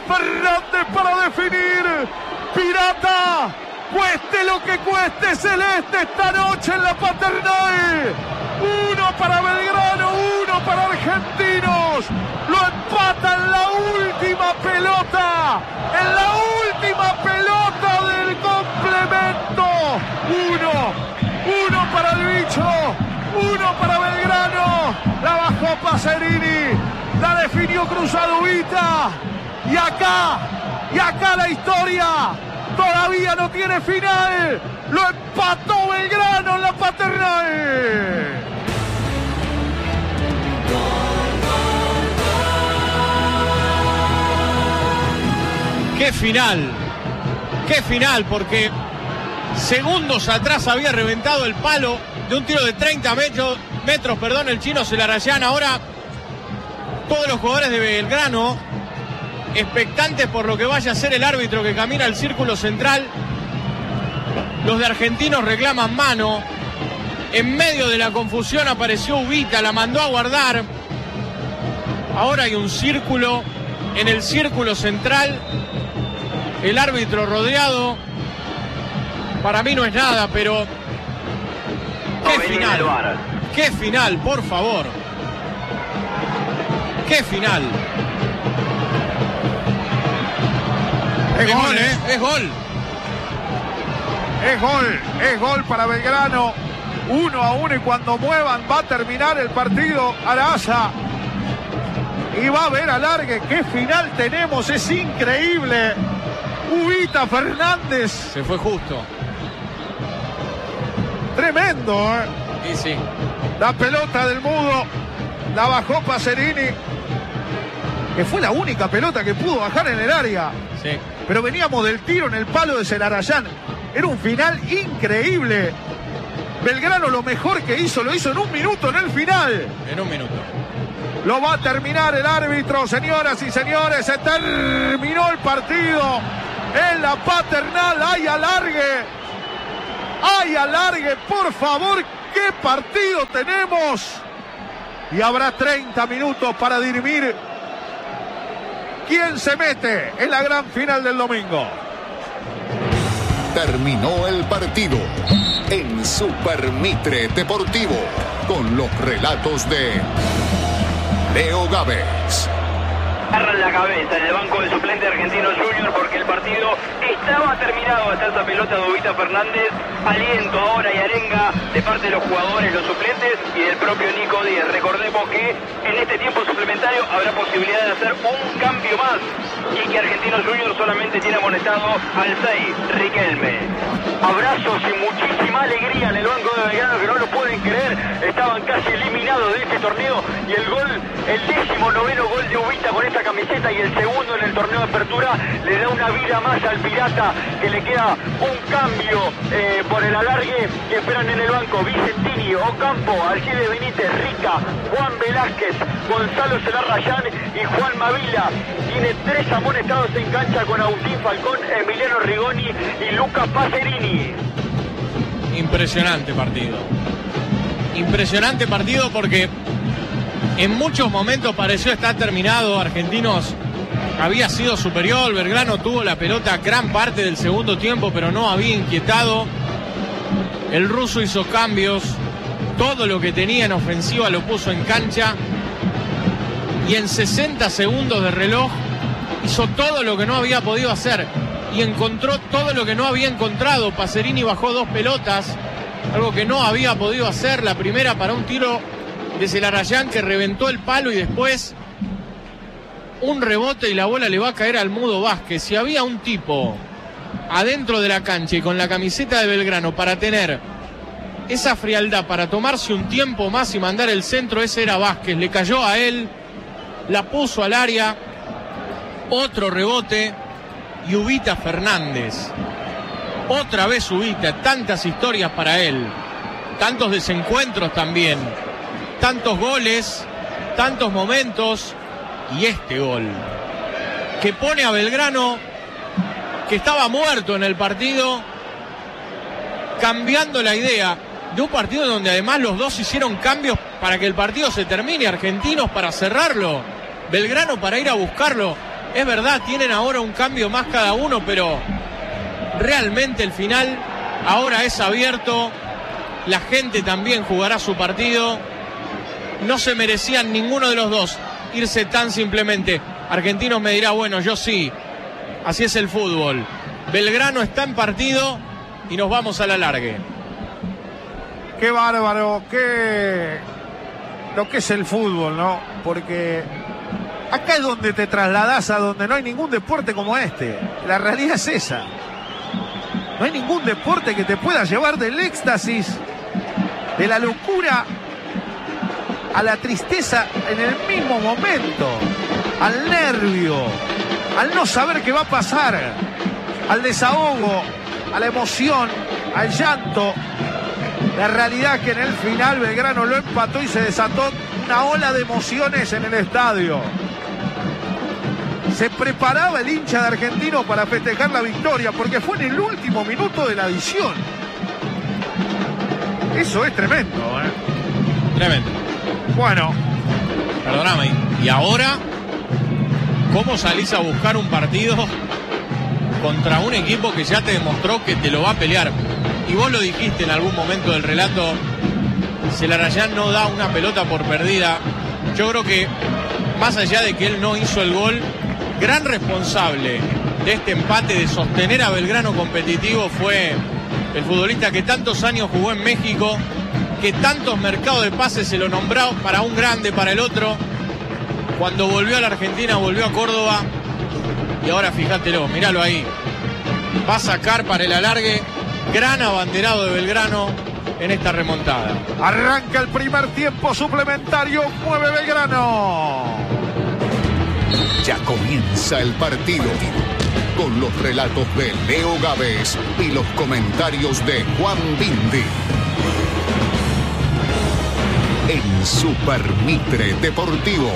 Fernández para definir. Pirata, cueste lo que cueste, celeste esta noche en la Paternal. 1 para Belgrano, 1 para Argentinos. Lo empata en la última pelota. En la última pelota del complemento. 1 para el bicho. 1 para Belgrano. La bajó Pacerini. La definió Cruzado Ubita. Y acá la historia todavía no tiene final. Lo empató Belgrano en la Paternal. Qué final, porque segundos atrás había reventado el palo de un tiro de 30 metros, el chino Zelarayán. Ahora todos los jugadores de Belgrano expectantes por lo que vaya a ser el árbitro que camina al círculo central. Los de Argentinos reclaman mano. En medio de la confusión apareció Ubita, la mandó a guardar. Ahora hay un círculo en el círculo central. El árbitro rodeado. Para mí no es nada, pero qué final, por favor. Qué final. Es gol. Es gol para Belgrano. 1-1 y cuando muevan va a terminar el partido Araya. Y va a haber alargue. ¿Qué final tenemos? Es increíble. Ubita Fernández. Se fue justo. Tremendo, Y sí. La pelota del Mudo. La bajó Pacerini. Que fue la única pelota que pudo bajar en el área. Sí. Pero veníamos del tiro en el palo de Zelarayán. Era un final increíble. Belgrano lo mejor que hizo, lo hizo en 1 minuto en el final. En 1 minuto. Lo va a terminar el árbitro, señoras y señores. Se terminó el partido en la Paternal. Hay alargue, por favor. ¿Qué partido tenemos? Y habrá 30 minutos para dirimir quién se mete en la gran final del domingo. Terminó el partido en Super Mitre Deportivo con los relatos de Leo Gávez. Agarran la cabeza en el banco de suplente Argentino Junior porque el partido estaba terminado hasta esa pelota de Ubita Fernández. Aliento ahora y arenga de parte de los jugadores, los suplentes y del propio Nico Díaz. Recordemos que en este tiempo suplementario habrá posibilidad de hacer un cambio más y que Argentino Junior solamente tiene amonestado al 6, Riquelme. Abrazos y muchísima alegría en el banco de Belgrano, que no lo pueden creer. Estaban casi eliminados de este torneo y el gol, el 19º gol de Ubita con esta camiseta y el segundo en el torneo de apertura le da una vida más al Pirata, que le queda un cambio por el alargue que esperan en el banco. Vicentini, Ocampo, Alcides Benítez, Rica, Juan Velázquez, Gonzalo Zelarayán y Juan Mavila. Tiene 3 amonestados en cancha con Agustín Falcón, Emiliano Rigoni y Lucas Pacerini. Impresionante partido porque en muchos momentos pareció estar terminado. Argentinos había sido superior. Belgrano tuvo la pelota gran parte del segundo tiempo, pero no había inquietado. El ruso hizo cambios. Todo lo que tenía en ofensiva lo puso en cancha. Y en 60 segundos de reloj hizo todo lo que no había podido hacer. Y encontró todo lo que no había encontrado. Pacerini bajó 2 pelotas, algo que no había podido hacer. La primera para un tiro de Zelarayán que reventó el palo y después un rebote y la bola le va a caer al Mudo Vázquez. Si había un tipo adentro de la cancha y con la camiseta de Belgrano para tener esa frialdad, para tomarse un tiempo más y mandar el centro, ese era Vázquez. Le cayó a él, la puso al área, otro rebote y Ubita Fernández. Otra vez Ubita, tantas historias para él, tantos desencuentros también, tantos goles, tantos momentos y este gol que pone a Belgrano, que estaba muerto en el partido, cambiando la idea de un partido donde además los dos hicieron cambios para que el partido se termine. Argentinos para cerrarlo, Belgrano para ir a buscarlo Es verdad, tienen ahora un cambio más cada uno, pero realmente el final ahora es abierto. La gente también jugará su partido. No se merecían ninguno de los dos irse tan simplemente. Argentinos me dirá, bueno, yo sí. Así es el fútbol. Belgrano está en partido y nos vamos a la largue. Qué bárbaro, lo que es el fútbol, ¿no? Porque acá es donde te trasladás a donde no hay ningún deporte como este. La realidad es esa. No hay ningún deporte que te pueda llevar del éxtasis, de la locura, a la tristeza en el mismo momento, al nervio, al no saber qué va a pasar, al desahogo, a la emoción, al llanto. La realidad es que en el final Belgrano lo empató y se desató una ola de emociones en el estadio. Se preparaba el hincha de Argentino para festejar la victoria porque fue en el último minuto de la adición. Eso es tremendo, ¿eh? Tremendo. Bueno. Perdóname. Y ahora, ¿cómo salís a buscar un partido contra un equipo que ya te demostró que te lo va a pelear? Y vos lo dijiste en algún momento del relato, Celarayán no da una pelota por perdida. Yo creo que, más allá de que él no hizo el gol, gran responsable de este empate, de sostener a Belgrano competitivo, fue el futbolista que tantos años jugó en México, que tantos mercados de pases se lo nombró para un grande, para el otro. Cuando volvió a la Argentina, volvió a Córdoba. Y ahora fíjatelo, míralo ahí. Va a sacar para el alargue. Gran abanderado de Belgrano en esta remontada. Arranca el primer tiempo suplementario. Mueve Belgrano. Ya comienza el partido. Con los relatos de Leo Gávez y los comentarios de Juan Bindi. En Super Mitre Deportivo.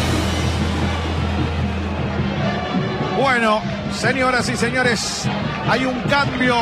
Bueno, señoras y señores, hay un cambio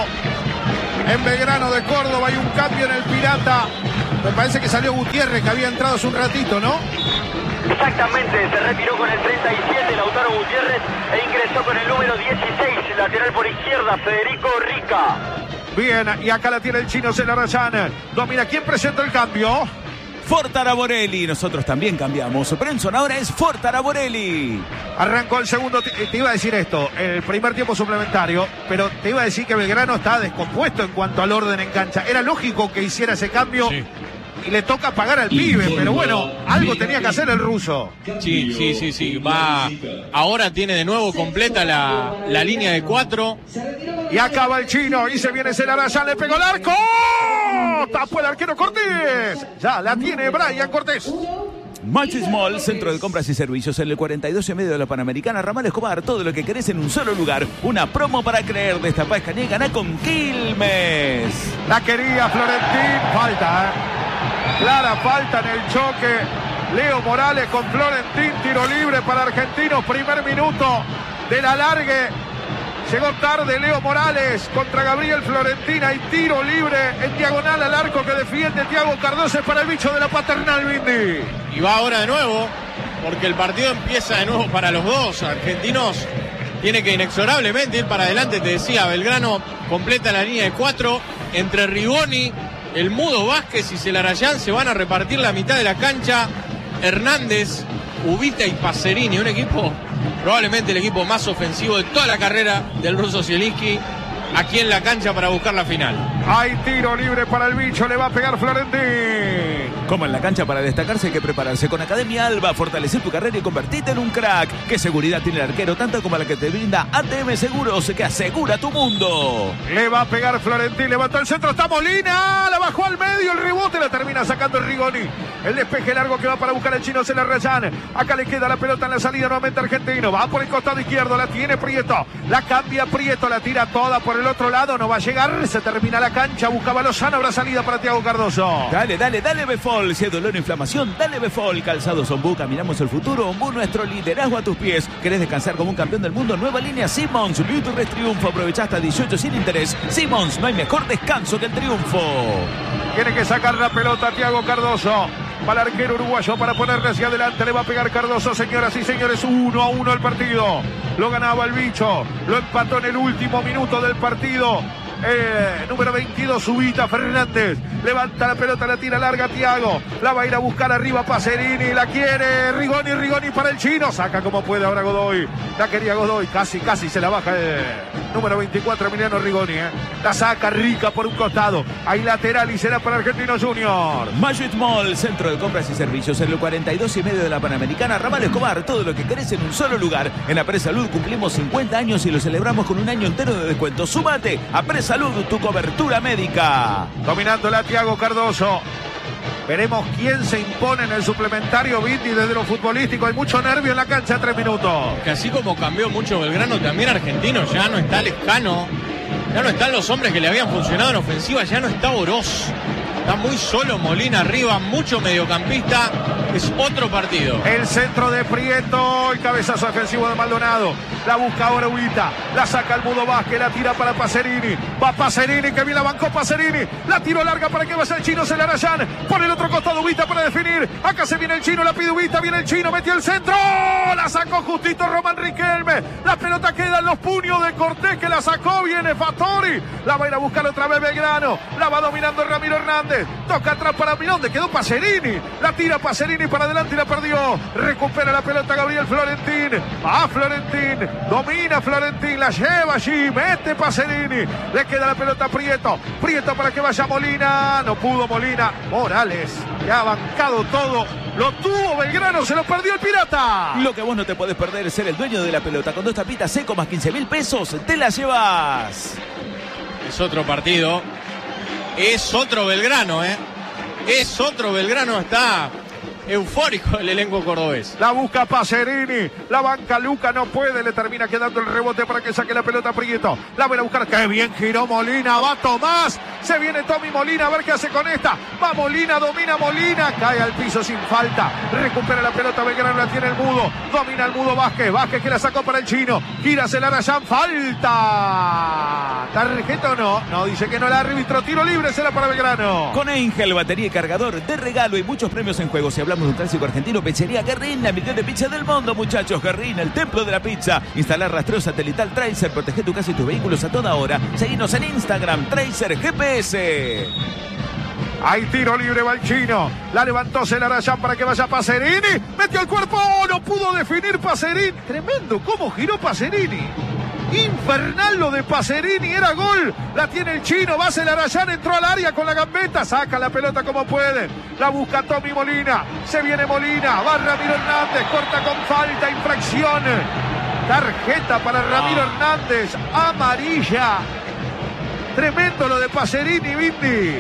en Belgrano de Córdoba, hay un cambio en el Pirata. Me parece que salió Gutiérrez, que había entrado hace un ratito, ¿no? Exactamente, se retiró con el 37 Lautaro Gutiérrez e ingresó con el número 16, lateral por izquierda, Federico Rica. Bien, y acá la tiene el chino Celarayán. Domina, ¿quién presenta el cambio? Fortara Borelli, nosotros también cambiamos. Brenson ahora es Fortara Borelli. Arrancó el segundo, te iba a decir esto, el primer tiempo suplementario, pero te iba a decir que Belgrano está descompuesto en cuanto al orden en cancha. Era lógico que hiciera ese cambio. Sí. Y le toca pagar al pibe, pero bueno, algo tenía que hacer el ruso. Sí. Va. Ahora tiene de nuevo completa la línea de 4. Y acaba el chino, y se viene Celarayán, le pegó el arco. Tapó el arquero Cortés. Ya la tiene Brian Cortés. Multi Small, centro de compras y servicios en el 42 y medio de la Panamericana, Ramal Escobar, todo lo que querés en un solo lugar. Una promo para creer, destapá, escanea y ganá con Quilmes. La quería Florentín, falta, clara falta en el choque. Leo Morales con Florentín, tiro libre para Argentinos, primer minuto del alargue. Llegó tarde Leo Morales contra Gabriel Florentín. Hay tiro libre en diagonal al arco que defiende Thiago Cardoso para el bicho de la Paternal, Bindi. Y va ahora de nuevo, porque el partido empieza de nuevo para los dos. Argentinos tiene que inexorablemente ir para adelante. Te decía, Belgrano completa la línea de 4. Entre Rigoni, el Mudo Vázquez y Celarayán se van a repartir la mitad de la cancha. Hernández, Ubita y Pacerini, un equipo, probablemente el equipo más ofensivo de toda la carrera del ruso Zielinski, aquí en la cancha para buscar la final. Hay tiro libre para el bicho, le va a pegar Florentín. Como en la cancha, para destacarse hay que prepararse. Con Academia Alba, fortalecer tu carrera y convertirte en un crack. ¿Qué seguridad tiene el arquero? Tanto como la que te brinda ATM Seguros, que asegura tu mundo. Le va a pegar Florentín, levantó el centro, está Molina, la bajó al medio, el rebote la termina sacando el Rigoni. El despeje largo que va para buscar el chino Celarayán. Acá le queda la pelota en la salida nuevamente Argentino. Va por el costado izquierdo, la tiene Prieto. La cambia Prieto, la tira toda por el otro lado, no va a llegar, se termina la cancha, buscaba Lozano, habrá salida para Thiago Cardoso. Dale, Befol. Si hay dolor o inflamación, dale Befol. Calzados Ombú, caminamos el futuro. Ombú, nuestro liderazgo a tus pies. ¿Querés descansar como un campeón del mundo? Nueva línea Simmons. Vive tu triunfo. Aprovecha hasta 18 sin interés. Simmons, no hay mejor descanso que el triunfo. Tiene que sacar la pelota Thiago Cardoso. para el arquero uruguayo para ponerle hacia adelante. Le va a pegar Cardoso, señoras y señores. 1-1 el partido. Lo ganaba el bicho. Lo empató en el último minuto del partido. Número 22, Ubita Fernández. Levanta la pelota, la tira larga Thiago. La va a ir a buscar arriba Pacerini. La quiere Rigoni para el chino. Saca como puede ahora Godoy. La quería Godoy. Casi se la baja número 24, Emiliano Rigoni. La saca Rica por un costado. Hay lateral y será para Argentinos Juniors. Magic Mall, centro de compras y servicios en el 42 y medio de la Panamericana, Ramal Escobar. Todo lo que querés en un solo lugar. En Apresalud cumplimos 50 años y lo celebramos con un año entero de descuento. Súmate a Salud, tu cobertura médica. Dominándola Thiago Cardoso. Veremos quién se impone en el suplementario, Viti, desde lo futbolístico. Hay mucho nervio en la cancha, 3 minutos. Que así como cambió mucho Belgrano, también Argentino ya no está Lescano. Ya no están los hombres que le habían funcionado en ofensiva. Ya no está Oroz. Está muy solo Molina arriba, mucho mediocampista. Es otro partido. El centro de Prieto, el cabezazo defensivo de Maldonado. La busca ahora Ubita. La saca el Mudo Vázquez, la tira para Pacerini. Va Pacerini, que bien la bancó Pacerini. La tiró larga para que vaya el chino Celarayán. Por el otro costado Ubita para definir. Acá se viene el chino, la pide Ubita, viene el chino, metió el centro. La sacó justito Román Riquelme. La pelota queda en los puños de Cortés, que la sacó. Viene Fattori. La va a ir a buscar otra vez Belgrano. La va dominando Ramiro Hernández. Toca atrás para Mirón, quedó Pacerini. La tira Pacerini para adelante y la perdió. Recupera la pelota Gabriel Florentín. Florentín. Domina Florentín. La lleva allí. Mete Pacerini. Le queda la pelota a Prieto. Prieto para que vaya Molina. No pudo Molina. Morales, que ha bancado todo. Lo tuvo Belgrano, se lo perdió el Pirata. Lo que vos no te podés perder es ser el dueño de la pelota. Con 2 tapitas seco más 15.000 pesos, te la llevas. Es otro partido. Es otro Belgrano, Es otro Belgrano, está eufórico el elenco cordobés. La busca Pacerini, la banca Luca, no puede, le termina quedando el rebote para que saque la pelota Prieto. La va a buscar, qué bien giró Molina, va Tomás, se viene Tommy Molina, a ver qué hace con esta. Va Molina, domina Molina, cae al piso sin falta, recupera la pelota Belgrano, la tiene el Mudo, domina el Mudo Vázquez que la sacó para el chino, gira Celarayán, falta. ¿Tarjeta o no? No, dice que no, la árbitro, tiro libre será para Belgrano. Con Angel, batería y cargador de regalo y muchos premios en juego. Si hablamos de un clásico argentino, Pizzería Guerrín, la mejor de pizza del mundo, muchachos. Guerrín, el templo de la pizza. Instalar rastreo satelital Tracer, protege tu casa y tus vehículos a toda hora. Seguinos en Instagram, Tracer GPS. Hay tiro libre, va el chino. La levantó Celarayán para que vaya Pacerini. Metió el cuerpo, no pudo definir Pacerini. Tremendo cómo giró Pacerini. Infernal lo de Pacerini, era gol. La tiene el chino, va Celarayán, entró al área con la gambeta, saca la pelota como puede. La busca Tommy Molina, se viene Molina, va Ramiro Hernández, corta con falta, infracción. Tarjeta para Ramiro Hernández, amarilla. Tremendo lo de Pacerini, Vindi.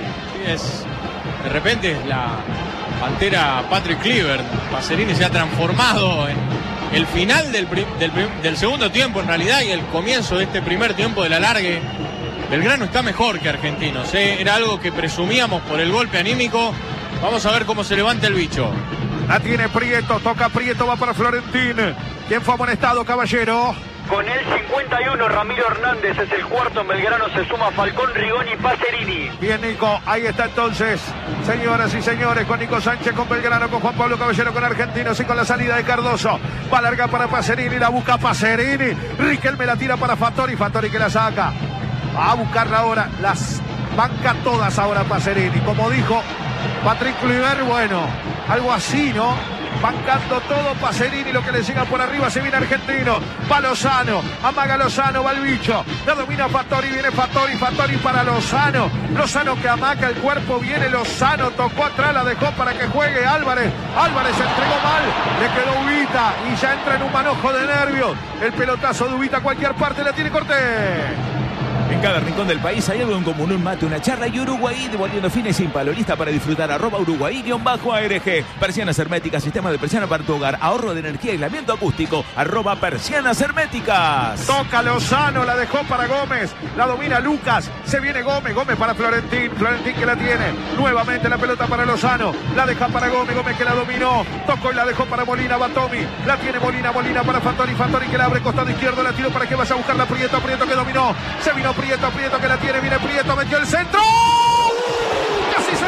De repente es la pantera Patrick Kluivert. Pacerini se ha transformado en el final del segundo tiempo en realidad y el comienzo de este primer tiempo de la alargue. Belgrano está mejor que Argentinos, Era algo que presumíamos por el golpe anímico. Vamos a ver cómo se levanta el bicho. La tiene Prieto, toca Prieto, va para Florentín. ¿Quién fue amonestado, caballero? Con el 51, Ramiro Hernández es el cuarto. En Belgrano se suma Falcón, Rigoni y Pacerini. Bien, Nico, ahí está entonces, señoras y señores, con Nico Sánchez, con Belgrano, con Juan Pablo Caballero, con Argentinos y con la salida de Cardoso. Va larga para Pacerini, la busca Pacerini. Riquelme la tira para Fattori, Fattori que la saca. Va a buscarla ahora, las banca todas ahora Pacerini. Como dijo Patrick Kluivert, bueno, algo así, ¿no? Bancando todo Pacerini, lo que le llega por arriba, se viene Argentino, va Lozano, amaga Lozano, va el bicho, la domina Fattori, viene Fattori para Lozano, Lozano que amaca el cuerpo, viene Lozano, tocó atrás, la dejó para que juegue Álvarez se entregó mal, le quedó Ubita y ya entra en un manojo de nervios, el pelotazo de Ubita a cualquier parte, la tiene Cortés. En cada rincón del país hay algo en común, un mate, una charla y Uruguay devolviendo fines sin palo. Lista para disfrutar, @Uruguay_ARG. Persianas herméticas, sistema de persiana para tu hogar, ahorro de energía, aislamiento acústico, @Persianas herméticas. Toca Lozano, la dejó para Gómez, la domina Lucas, se viene Gómez para Florentín que la tiene, nuevamente la pelota para Lozano, la deja para Gómez que la dominó, tocó y la dejó para Molina, va Tommy, la tiene Molina para Fattori que la abre costado izquierdo, la tiró para que vaya a buscar la Prieto que dominó, se vino Prieto que la tiene, viene Prieto, metió el centro, casi se le mete en el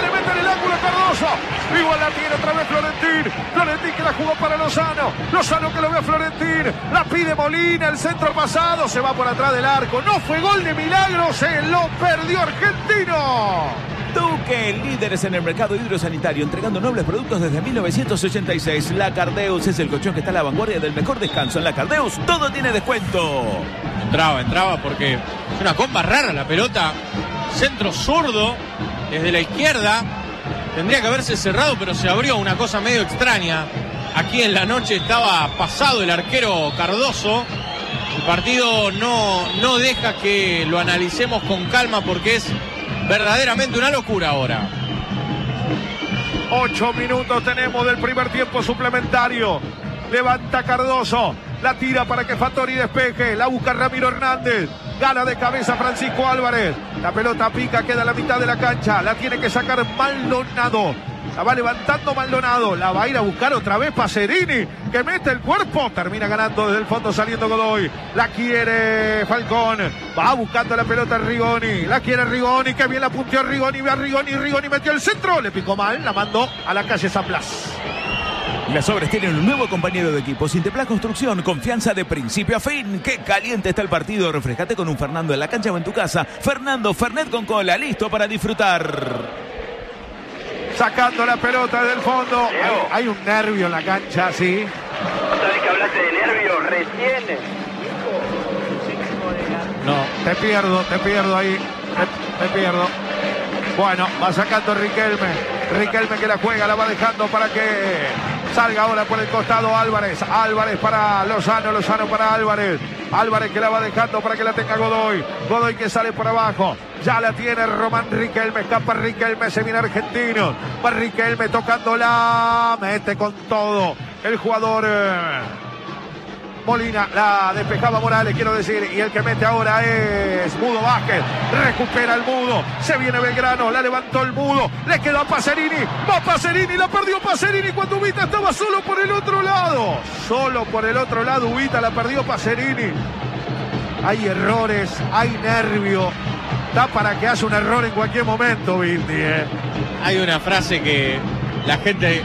ángulo Cardoso. Igual la tiene otra vez Florentín. Florentín que la jugó para Lozano. Lozano que lo ve a Florentín. La pide Molina, el centro pasado. Se va por atrás del arco. No fue gol de milagro. Se lo perdió Argentino. Duque, líderes en el mercado hidrosanitario, entregando nobles productos desde 1986. La Cardeus es el colchón que está a la vanguardia del mejor descanso. En la Cardeus todo tiene descuento. Entraba porque es una comba rara la pelota. Centro zurdo desde la izquierda. Tendría que haberse cerrado, pero se abrió, una cosa medio extraña. Aquí en la noche estaba pasado el arquero Cardoso. El partido no deja que lo analicemos con calma porque es verdaderamente una locura ahora. 8 minutos tenemos del primer tiempo suplementario. Levanta Cardoso. La tira para que Fattori despeje. La busca Ramiro Hernández. Gana de cabeza Francisco Álvarez. La pelota pica, queda a la mitad de la cancha. La tiene que sacar Maldonado. La va levantando Maldonado. La va a ir a buscar otra vez Pacerini, que mete el cuerpo. Termina ganando desde el fondo saliendo Godoy. La quiere Falcón. Va buscando la pelota Rigoni. La quiere Rigoni. Que bien la punteó Rigoni. Ve a Rigoni. Rigoni metió el centro. Le picó mal. La mandó a la calle San Blas. Las Obras tienen un nuevo compañero de equipo. Sinteplas Construcción, confianza de principio a fin. ¡Qué caliente está el partido! Refrescate con un Fernando en la cancha o en tu casa. Fernando Fernet con cola, listo para disfrutar. Sacando la pelota del fondo. Hay un nervio en la cancha, sí. ¿Sabes que hablaste de nervio recién? No, te pierdo ahí. Te pierdo. Bueno, va sacando Riquelme. Riquelme que la juega, la va dejando para que salga ahora por el costado Álvarez. Álvarez para Lozano, Lozano para Álvarez. Álvarez que la va dejando para que la tenga Godoy. Godoy que sale por abajo. Ya la tiene Román Riquelme. Escapa Riquelme, se viene Argentino. Va Riquelme tocándola. Mete con todo el jugador Molina. La despejaba Morales, quiero decir. Y el que mete ahora es Mudo Vázquez. Recupera el Mudo. Se viene Belgrano. La levantó el Mudo. Le quedó a Pacerini. Va Pacerini. La perdió Pacerini cuando Ubita estaba solo por el otro lado. Solo por el otro lado Ubita la perdió Pacerini. Hay errores. Hay nervio. Da para que haya un error en cualquier momento, Bildi. Hay una frase que la gente